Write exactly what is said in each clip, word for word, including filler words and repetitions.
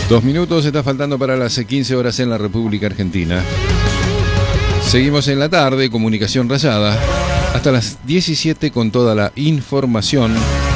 Dos minutos está faltando para las quince horas en la República Argentina. Seguimos en la tarde, comunicación rayada, hasta las diecisiete con toda la información.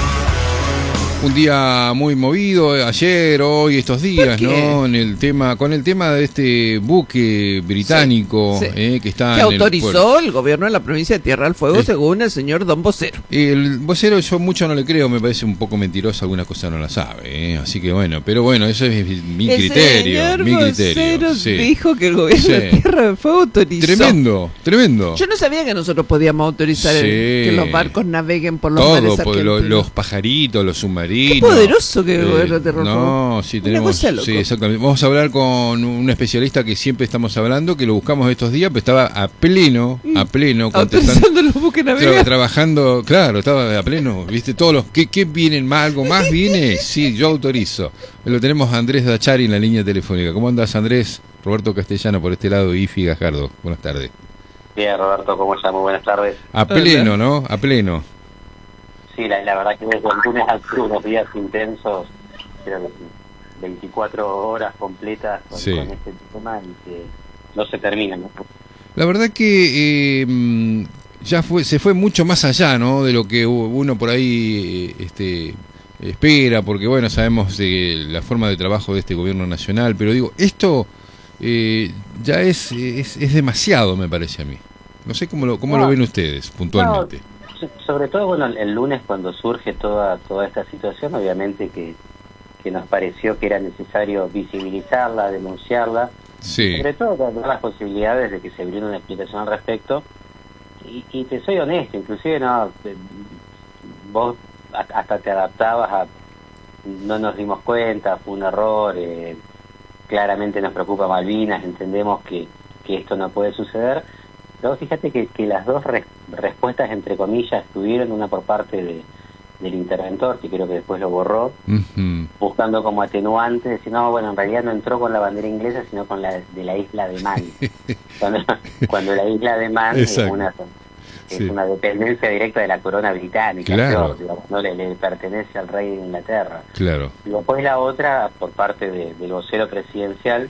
Un día muy movido ayer, hoy, estos días, ¿no? En el tema, con el tema de este buque británico, sí, sí. Eh, que está que en autorizó el, el gobierno de la provincia de Tierra del Fuego, eh, según el señor Don Vocero. El vocero yo mucho no le creo, me parece un poco mentiroso, algunas cosas no la sabe, eh, así que bueno, pero bueno, eso es mi el criterio, señor mi criterio. Vocero sí. dijo que el gobierno sí. de Tierra del Fuego autorizó. Tremendo, tremendo. Yo no sabía que nosotros podíamos autorizar sí. el, que los barcos naveguen por los Todo, mares por argentinos. Lo, los pajaritos, los submarinos. Qué poderoso que el eh, gobierno de Tierra del Fuego. No, sí, tenemos. Sí, exactamente. Vamos a hablar con un especialista que siempre estamos hablando, que lo buscamos estos días, pero estaba a pleno, a pleno, contestando los buques navegantes. Trabajando, claro, estaba a pleno, ¿viste? Todos los. ¿Qué, qué vienen más? ¿Algo más viene? Sí, yo autorizo. Lo tenemos a Andrés Dachari en la línea telefónica. ¿Cómo andas, Andrés? Roberto Castellano por este lado y Ifi Gajardo. Buenas tardes. Bien, Roberto, ¿cómo estás? Muy buenas tardes. A pleno, ¿no? A pleno. Sí, la, la verdad que desde el lunes al sur, unos días intensos, veinticuatro horas completas con, sí. con este tema y que no se termina, ¿no? La verdad que eh, ya fue, se fue mucho más allá, ¿no? De lo que uno por ahí este, espera, porque bueno, sabemos de la forma de trabajo de este gobierno nacional, pero digo, esto eh, ya es, es, es demasiado, me parece a mí. No sé cómo lo, cómo no, lo ven ustedes puntualmente. No. Sobre todo, bueno, el lunes cuando surge toda toda esta situación, obviamente que, que nos pareció que era necesario visibilizarla, denunciarla, sí. sobre todo dar las posibilidades de que se brinda una explicación al respecto. Y, y te soy honesto, inclusive no vos hasta te adaptabas a no nos dimos cuenta, fue un error, eh, claramente nos preocupa Malvinas, entendemos que, que esto no puede suceder. Pero fíjate que, que las dos res, respuestas, entre comillas, tuvieron una por parte de, del interventor, que creo que después lo borró, uh-huh. buscando como atenuante, decir, no, bueno, en realidad no entró con la bandera inglesa, sino con la de la isla de Man. cuando, cuando la isla de Man es una, es sí. una dependencia directa de la corona británica, claro. pero, digamos, no le, le pertenece al rey de Inglaterra. Claro. Y después la otra, por parte de, del vocero presidencial,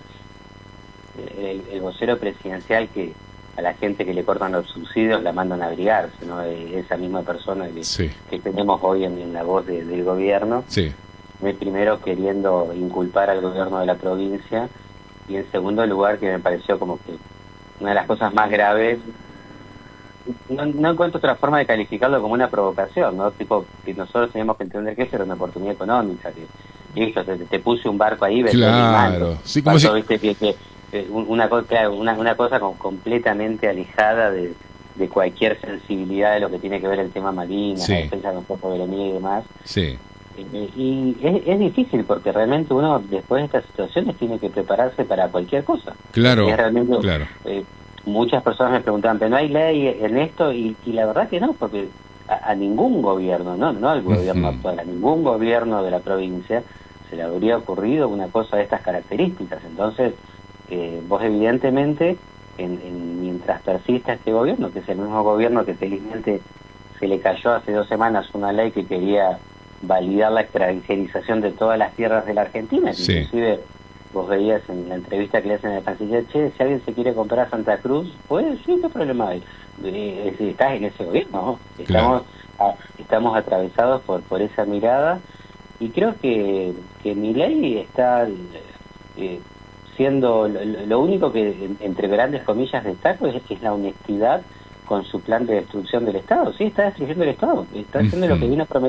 el, el vocero presidencial que a la gente que le cortan los subsidios la mandan a abrigarse, ¿no? Esa misma persona que, sí. que tenemos hoy en, en la voz de, del gobierno, sí. primero queriendo inculpar al gobierno de la provincia, y en segundo lugar que me pareció como que una de las cosas más graves, no, no encuentro otra forma de calificarlo como una provocación, ¿no? Tipo, que nosotros teníamos que entender que eso era una oportunidad económica, que listo, te, te puse un barco ahí, claro. Sí, como si... viste, que, que, Una, claro, una, una cosa como completamente alejada de, de cualquier sensibilidad de lo que tiene que ver el tema Malvinas, sí. la defensa de nuestra soberanía y demás. Sí. Eh, y es, es difícil porque realmente uno después de estas situaciones tiene que prepararse para cualquier cosa. Claro, es realmente, claro. Eh, muchas personas me preguntaban, pero no hay ley en esto, y, y la verdad que no, porque a, a ningún gobierno, no, no al gobierno uh-huh. actual, a ningún gobierno de la provincia se le habría ocurrido una cosa de estas características. Entonces, Eh, vos evidentemente, en, en, mientras persista este gobierno, que es el mismo gobierno que felizmente se le cayó hace dos semanas una ley que quería validar la extranjerización de todas las tierras de la Argentina, sí. inclusive vos veías en la entrevista que le hacen al canciller, che, si alguien se quiere comprar Santa Cruz, pues sí, ¿qué problema hay? Eh, eh, estás en ese gobierno, ¿no? Estamos, claro. a, estamos atravesados por, por esa mirada, y creo que, que mi ley está... Eh, siendo lo, lo único que entre grandes comillas destaco es, es la honestidad con su plan de destrucción del Estado. Sí, está destruyendo el Estado, está haciendo uh-huh. lo que vino a prometer